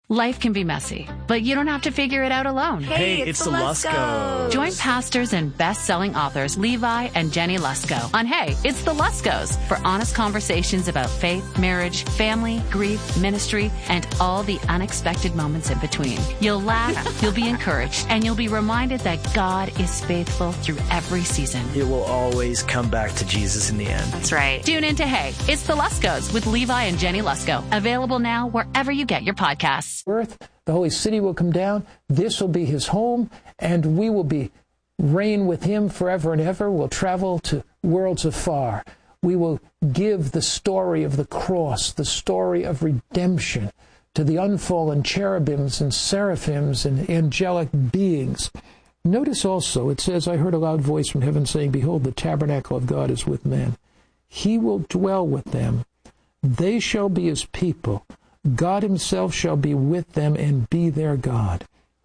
Life can be messy, but you don't have to figure it out alone. Hey, it's the Luskos. Join pastors and best-selling authors Levi and Jenny Lusko on Hey, It's the Luskos for honest conversations about faith, marriage, family, grief, ministry, and all the unexpected moments in between. You'll laugh, you'll be encouraged, and you'll be reminded that God is faithful through every season. It will always come back to Jesus in the end. That's right. Tune in to Hey, It's the Luskos with Levi and Jenny Lusko. Available now wherever you get your podcasts. Earth, the holy city will come down. This will be his home, and we will be reign with him forever and ever. We'll travel to worlds afar. We will give the story of the cross, the story of redemption, to the unfallen cherubims and seraphims and angelic beings. Notice also, it says, I heard a loud voice from heaven saying, Behold, the tabernacle of God is with men. He will dwell with them. They shall be his people. God himself shall be with them and be their God.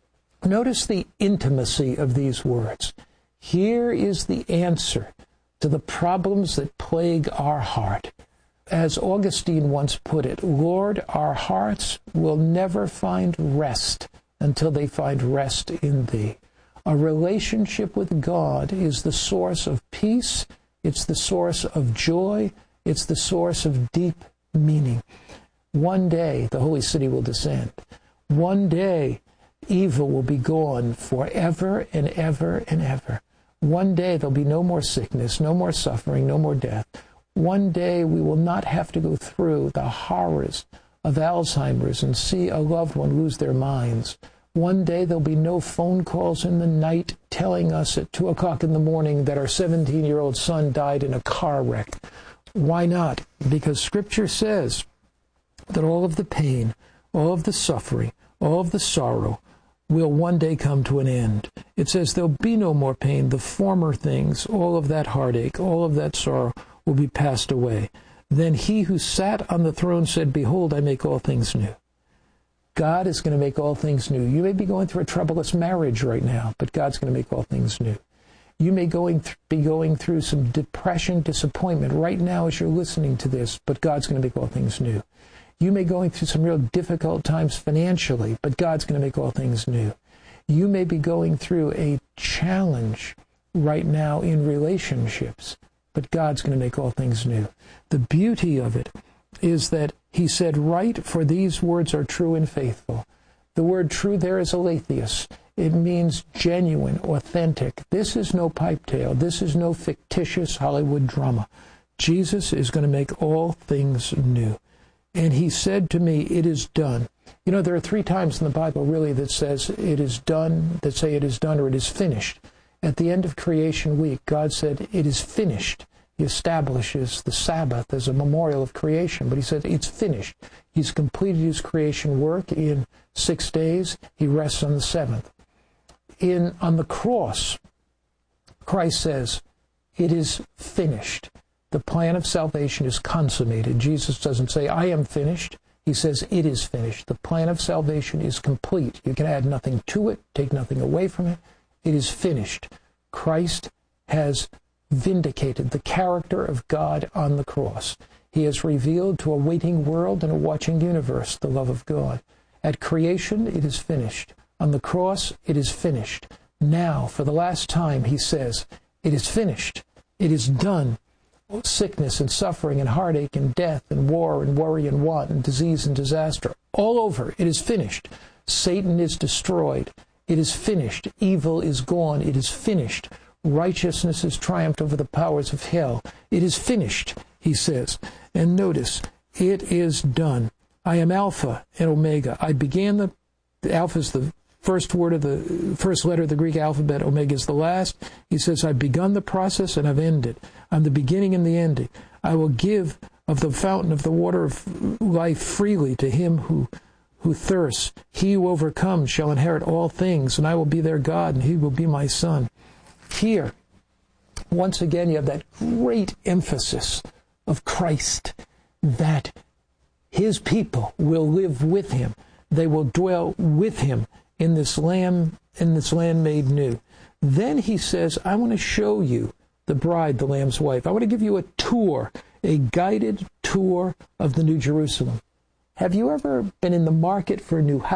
Notice the intimacy of these words. Here is the answer to the problems that plague our heart. As Augustine once put it, Lord, our hearts will never find rest until they find rest in thee. A relationship with God is the source of peace. It's the source of joy. It's the source of deep meaning. One day, the holy city will descend. One day, evil will be gone forever and ever and ever. One day, there'll be no more sickness, no more suffering, no more death. One day, we will not have to go through the horrors of Alzheimer's and see a loved one lose their minds. One day, there'll be no phone calls in the night telling us at 2 o'clock in the morning that our 17-year-old son died in a car wreck. Why not? Because Scripture says that all of the pain, all of the suffering, all of the sorrow will one day come to an end. It says there'll be no more pain. The former things, all of that heartache, all of that sorrow will be passed away. Then he who sat on the throne said, Behold, I make all things new. God is going to make all things new. You may be going through a troublous marriage right now, but God's going to make all things new. You may be going through some depression, disappointment right now as you're listening to this, but God's going to make all things new. You may be going through some real difficult times financially, but God's going to make all things new. You may be going through a challenge right now in relationships, but God's going to make all things new. The beauty of it is that he said, Write, for these words are true and faithful. The word true there is aletheus. It means genuine, authentic. This is no pipe tale. This is no fictitious Hollywood drama. Jesus is going to make all things new. And he said to me, it is done. You know, there are 3 times in the Bible, really, that says it is done, that say it is done or it is finished. At the end of creation week, God said, it is finished. He establishes the Sabbath as a memorial of creation, but he said, it's finished. He's completed his creation work in 6 days. He rests on the 7th. On the cross, Christ says, it is finished. The plan of salvation is consummated. Jesus doesn't say, I am finished. He says, it is finished. The plan of salvation is complete. You can add nothing to it, take nothing away from it. It is finished. Christ has vindicated the character of God on the cross. He has revealed to a waiting world and a watching universe the love of God. At creation, it is finished. On the cross, it is finished. Now, for the last time, he says, it is finished. It is done. Sickness and suffering and heartache and death and war and worry and want and disease and disaster, all over, it is finished. Satan is destroyed. It is finished. Evil is gone. It is finished. Righteousness has triumphed over the powers of hell. It is finished, he says. And notice, it is done. I am Alpha and Omega. I began the Alpha is the first word of the first letter of the Greek alphabet. Omega is the last. He says, I've begun the process and I've ended. I'm the beginning and the ending. I will give of the fountain of the water of life freely to him who thirsts. He who overcomes shall inherit all things, and I will be their God, and he will be my son. Here, once again, you have that great emphasis of Christ, that his people will live with him. They will dwell with him in this land made new. Then he says, I want to show you the bride, the Lamb's wife. I want to give you a tour, a guided tour of the New Jerusalem. Have you ever been in the market for a new house?